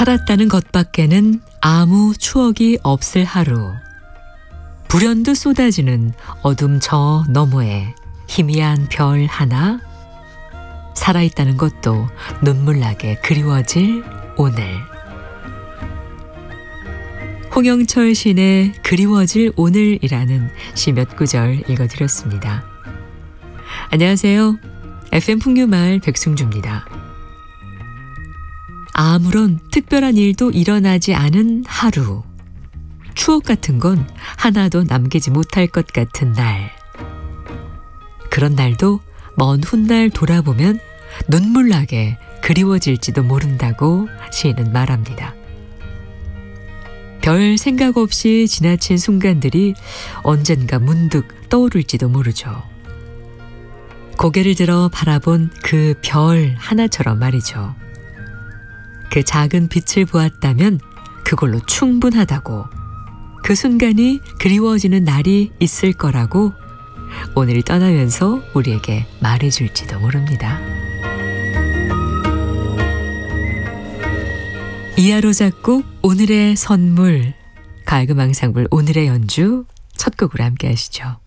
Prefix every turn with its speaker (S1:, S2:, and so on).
S1: 살았다는 것밖에는 아무 추억이 없을 하루. 불현듯 쏟아지는 어둠 저 너머에 희미한 별 하나. 살아있다는 것도 눈물나게 그리워질 오늘. 홍영철 시인의 그리워질 오늘이라는 시 몇 구절 읽어드렸습니다. 안녕하세요. FM 풍류마을 백승주입니다. 아무런 특별한 일도 일어나지 않은 하루. 추억 같은 건 하나도 남기지 못할 것 같은 날. 그런 날도 먼 훗날 돌아보면 눈물나게 그리워질지도 모른다고 시인은 말합니다. 별 생각 없이 지나친 순간들이 언젠가 문득 떠오를지도 모르죠. 고개를 들어 바라본 그 별 하나처럼 말이죠. 그 작은 빛을 보았다면 그걸로 충분하다고, 그 순간이 그리워지는 날이 있을 거라고 오늘이 떠나면서 우리에게 말해줄지도 모릅니다. 이하로 작곡 오늘의 선물, 가야금 앙상블 오늘의 연주 첫 곡으로 함께 하시죠.